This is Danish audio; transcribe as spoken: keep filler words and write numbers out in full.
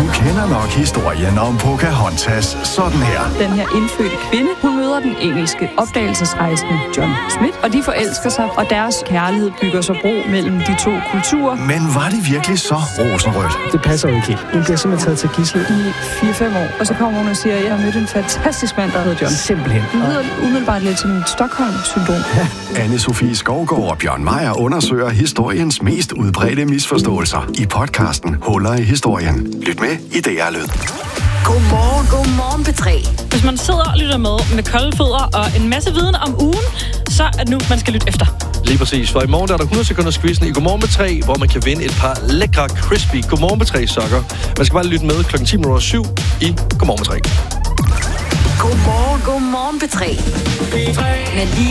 Du kender nok historien om Pocahontas sådan her. Den her indfødte kvinde, hun møder den engelske opdagelsesrejsende John Smith, og de forelsker sig, og deres kærlighed bygger sig bro mellem de to kulturer. Men var det virkelig så rosenrødt? Det passer jo ikke helt. Hun bliver simpelthen taget til gidsel I fire fem år, og så kommer hun og siger, at jeg har mødt en fantastisk mand, der hedder John. Simpelthen. Det lyder umiddelbart lidt som et Stockholm-syndrom. Anne-Sophie Skovgaard og Bjørn Meier undersøger historiens mest udbredte misforståelser i podcasten Huller i historien. Lyt med i D R Lyd. Godmorgen, godmorgen P tre. Hvis man sidder og lytter med med kolde fødder og en masse viden om ugen, så er det nu, man skal lytte efter. Lige præcis, for i morgen der er der hundrede sekunders quizzen i Godmorgen med tre, hvor man kan vinde et par lækre, crispy Godmorgen med tre sokker. Man skal bare lytte med klokken ti minutter syv i Godmorgen med tre. Godmorgen, godmorgen P tre. Men lige